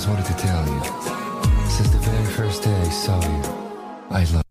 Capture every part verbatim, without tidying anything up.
wanted to tell you. Since the very first day I saw you, I love.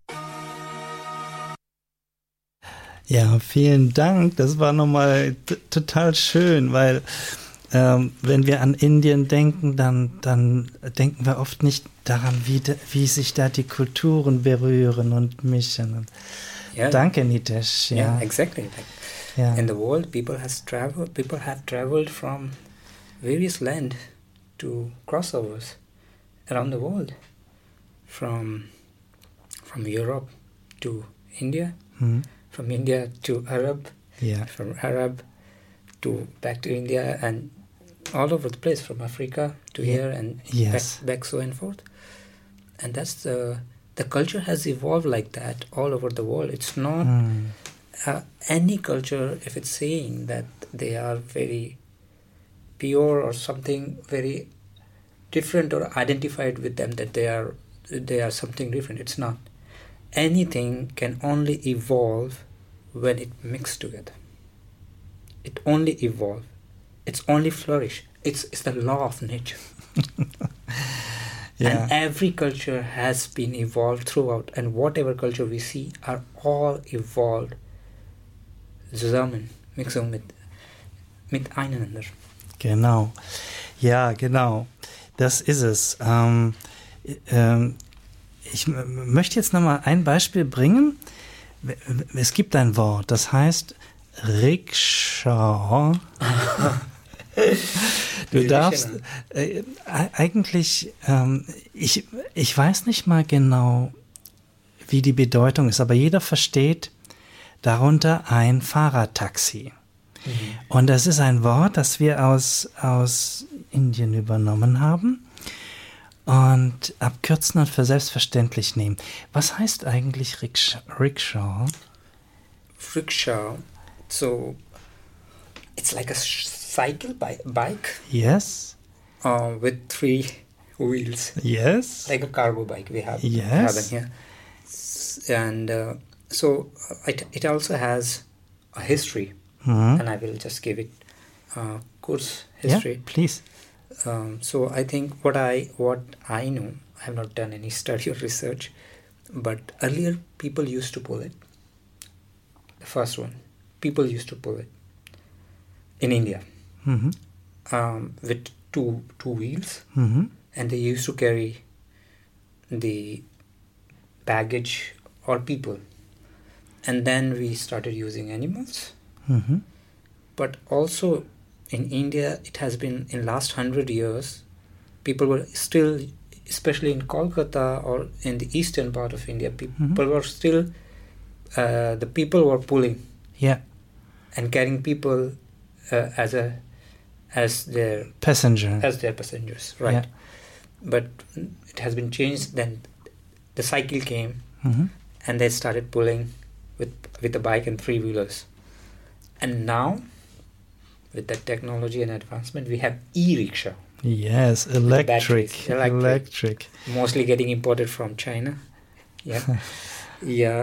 Ja, vielen Dank. Das war nochmal t- total schön, weil ähm, wenn wir an Indien denken, dann, dann denken wir oft nicht daran, wie, de, wie sich da die Kulturen berühren und mischen. Und Yeah. Danke, Nitesh. Ja, Yeah, exactly. Like ja. in the world, people has traveled. People have traveled from various land to crossovers around the world, from from Europe to India, Hm. from India to Arab, Ja. from Arab to back to India, and all over the place, from Africa to Ye- here and yes. back, back so and forth. And that's the the culture has evolved like that all over the world. It's not Hm. uh, any culture, if it's saying that they are very pure or something very different or identified with them, that they are they are something different. It's not. Anything can only evolve when it mixed together. It only evolve. It's only flourish. It's it's the law of nature. Ja. And every culture has been evolved throughout, and whatever culture we see are all evolved zusammen, Mixung mit, mit einander. Genau. Ja, genau. Das ist es. Ähm, ähm, ich m- möchte jetzt nochmal ein Beispiel bringen. Es gibt ein Wort, das heißt Rikscha. Du darfst äh, eigentlich, ähm, ich, ich weiß nicht mal genau, wie die Bedeutung ist, aber jeder versteht darunter ein Fahrradtaxi. Mhm. Und das ist ein Wort, das wir aus, aus Indien übernommen haben und abkürzen und für selbstverständlich nehmen. Was heißt eigentlich Rikscha? Rikscha? Rickshaw, so it's like a sh- cycle bi- bike Yes, uh, with three wheels, yes, like a cargo bike we have, Yes. have in here. S- And uh, so uh, it, it also has a history, Mhm. and I will just give it uh, course Yeah, history. please. Um, so I think what I what I know, I have not done any study or research, but earlier people used to pull it. The first one, people used to pull it in India Mhm. um, with two two wheels, Mhm. and they used to carry the baggage or people, and then we started using animals. Mhm. But also in India, it has been in last hundred years, people were still, especially in Kolkata or in the eastern part of India, people Mhm. were still, uh, the people were pulling Yeah, and carrying people uh, as a as their passenger. as their passengers, right? Yeah. But it has been changed. Then the cycle came, Mhm. and they started pulling with with a bike and three wheelers. And now, with that technology and advancement, we have e-rickshaw, Yes, electric, batteries, electric. electric. mostly getting imported from China. Yeah, yeah.